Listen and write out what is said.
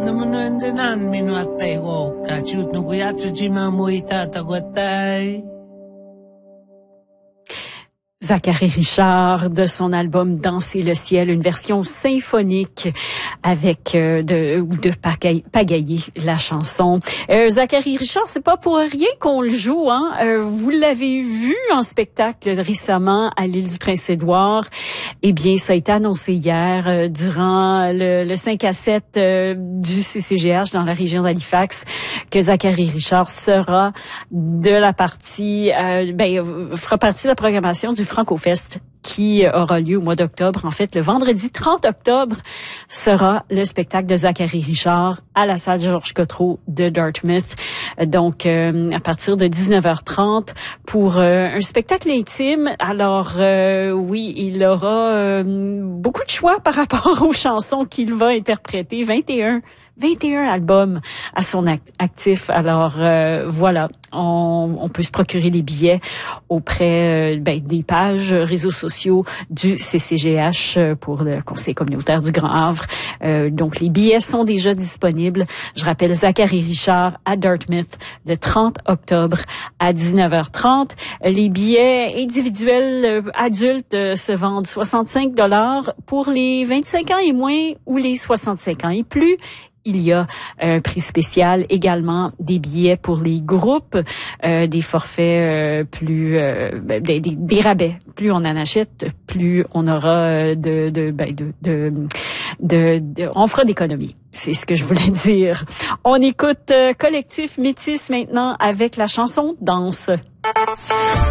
Namunuendenan minuatay wo kachut nukuyatsuchima muita taguatay. Zachary Richard de son album Danser le ciel, une version symphonique avec de pagailler la chanson. Zachary Richard, c'est pas pour rien qu'on le joue, hein. Vous l'avez vu en spectacle récemment à l'île du Prince-Édouard. Eh bien, ça a été annoncé hier durant le 5 à 7 du CCGH dans la région d'Halifax que Zachary Richard sera de la partie fera partie de la programmation du Franco-Fest qui aura lieu au mois d'octobre. En fait, le vendredi 30 octobre sera le spectacle de Zachary Richard à la salle Georges Cotreau de Dartmouth. Donc, à partir de 19h30 pour un spectacle intime. Alors, oui, il aura beaucoup de choix par rapport aux chansons qu'il va interpréter. 21 albums à son actif. Alors voilà, on peut se procurer des billets auprès des pages réseaux sociaux du CCGH pour le Conseil communautaire du Grand Havre. Donc les billets sont déjà disponibles. Je rappelle Zachary Richard à Dartmouth le 30 octobre à 19h30. Les billets individuels adultes se vendent $65 pour les 25 ans et moins ou les 65 ans et plus. Il y a un prix spécial également, des billets pour les groupes, des forfaits des rabais. Plus on en achète, plus on aura on fera d'économies. C'est ce que je voulais dire. On écoute Collectif Métis maintenant avec la chanson Danse.